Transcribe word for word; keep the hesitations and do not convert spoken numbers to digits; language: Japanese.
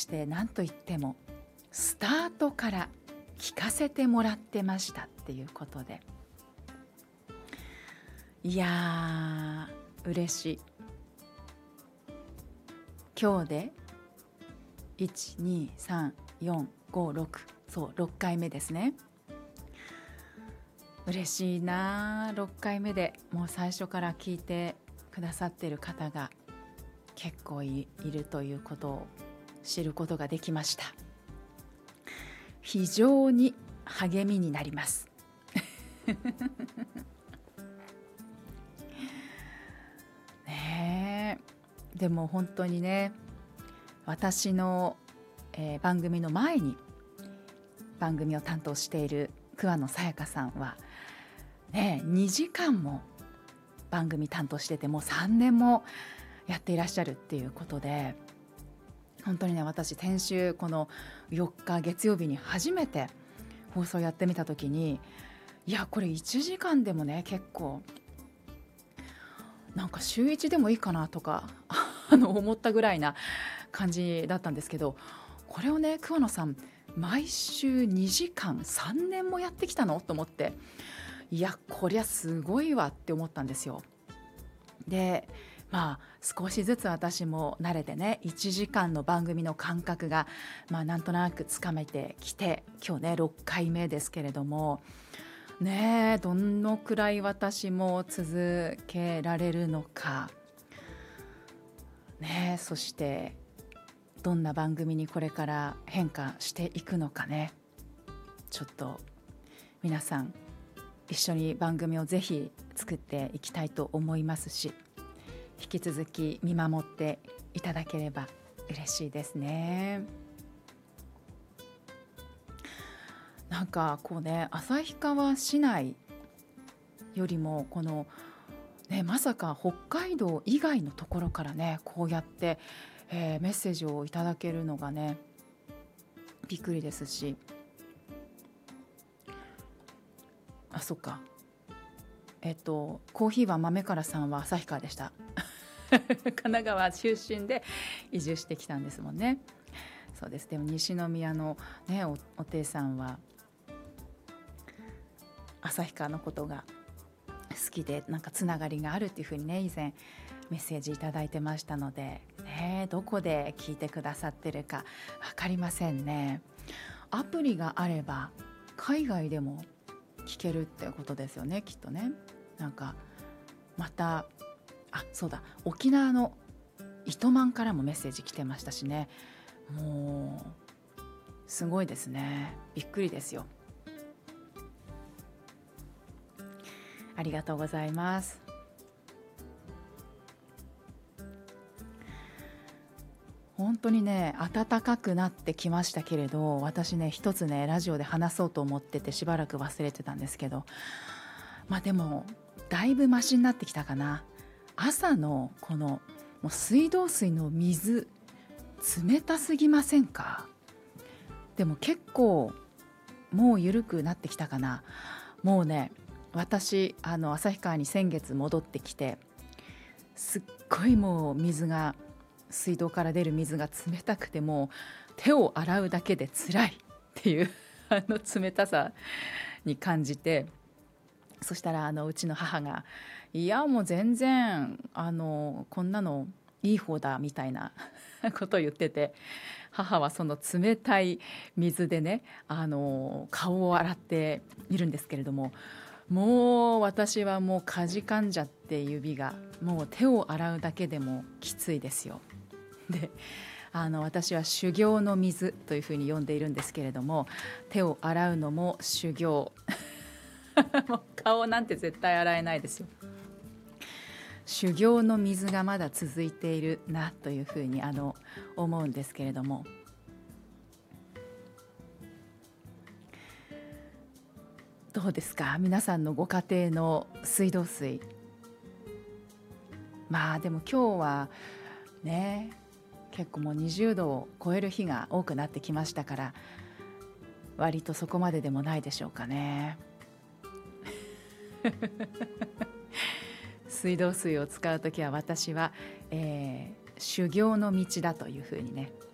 して何といってもスタートから聞かせてもらってましたっていうことで、いやー嬉しい。今日でいち、に、さん、よん、ご、ろく、そうろっかいめですね。嬉しいな。ろっかいめでもう最初から聞いてくださっている方が結構 い, いるということを知ることができました。非常に励みになりますねえ、でも本当にね、私の、えー、番組の前に番組を担当している桑野さやかさんは、ね、にじかんも番組担当してて、もうさんねんもやっていらっしゃるっていうことで、本当にね、私先週このよっか月曜日に初めて放送やってみた時に、いやこれいちじかんでもね、結構なんか週いちでもいいかなとかあの思ったぐらいな感じだったんですけど、これをね桑野さん毎週にじかんさんねんもやってきたのと思って、いやこりゃすごいわって思ったんですよ。でまあ少しずつ私も慣れてね、いちじかんの番組の感覚がまあなんとなくつかめてきて、今日ねろっかいめですけれどもね、どのくらい私も続けられるのかね、そしてどんな番組にこれから変化していくのかね、ちょっと皆さん一緒に番組をぜひ作っていきたいと思いますし、引き続き見守っていただければ嬉しいですね。なんかこうね、旭川市内よりもこの、ね、まさか北海道以外のところからねこうやって、えー、メッセージをいただけるのがねびっくりですし、あそっかえっとコーヒーは豆からさんは旭川でした神奈川出身で移住してきたんですもんね。そうです。でも西宮の、ね、お, おていさんは旭川のことが好きで、なんかつながりがあるっていうふうにね以前メッセージいただいてましたので、ね、どこで聞いてくださってるか分かりませんね。アプリがあれば海外でも聞けるってことですよね、きっとね。なんかまたあそうだ、沖縄の糸満からもメッセージ来てましたしね。もうすごいですね、びっくりですよ。ありがとうございます。本当にね暖かくなってきましたけれど、私ね一つねラジオで話そうと思っててしばらく忘れてたんですけど、まあでもだいぶマシになってきたかな。朝のこのもう水道水の水冷たすぎませんか？でも結構もう緩くなってきたかな。もうね私あの旭川に先月戻ってきて、すっごいもう水が水道から出る水が冷たくて、もう手を洗うだけで辛いっていうあの冷たさに感じて、そしたらあのうちの母がいやもう全然あのこんなのいい方だみたいなことを言ってて、母はその冷たい水でねあの顔を洗っているんですけれども、もう私はもうかじかんじゃって指がもう手を洗うだけでもきついですよ。であの私は修行の水というふうに呼んでいるんですけれども、手を洗うのも修行もう顔なんて絶対洗えないですよ。修行の水がまだ続いているなというふうにあの思うんですけれども、どうですか皆さんのご家庭の水道水。まあでも今日はね結構もうにじゅうどを超える日が多くなってきましたから、割とそこまででもないでしょうかね水道水を使うときは私は、えー、修行の道だというふうにね